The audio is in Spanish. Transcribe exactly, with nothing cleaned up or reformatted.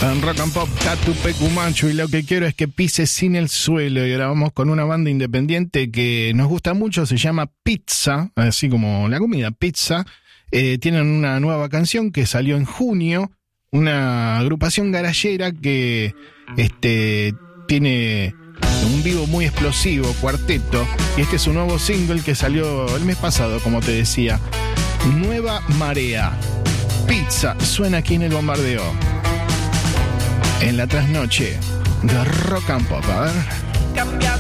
En Rock and Pop, Tatu Pecumacho, y lo que quiero es que pises sin el suelo. Y ahora vamos con una banda independiente que nos gusta mucho, se llama Pizza, así como la comida, Pizza. Eh, tienen una nueva canción que salió en junio, una agrupación garallera que este, tiene un vivo muy explosivo, cuarteto, y este es su nuevo single que salió el mes pasado, como te decía, Nueva Marea. Pizza suena aquí en el bombardeo, en la trasnoche de Rock and Pop. A ver.